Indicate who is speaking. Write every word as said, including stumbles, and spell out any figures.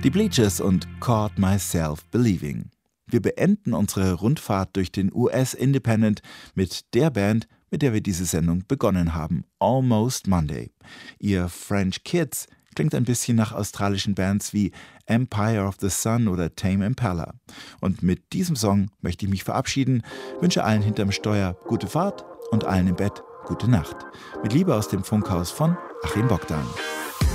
Speaker 1: Die Bleachers und Caught Myself Believing. Wir beenden unsere Rundfahrt durch den U S-Independent mit der Band, mit der wir diese Sendung begonnen haben, Almost Monday. Ihr French Kids klingt ein bisschen nach australischen Bands wie Empire of the Sun oder Tame Impala. Und mit diesem Song möchte ich mich verabschieden, wünsche allen hinterm Steuer gute Fahrt und allen im Bett gute Nacht. Mit Liebe aus dem Funkhaus von Achim Bogdan.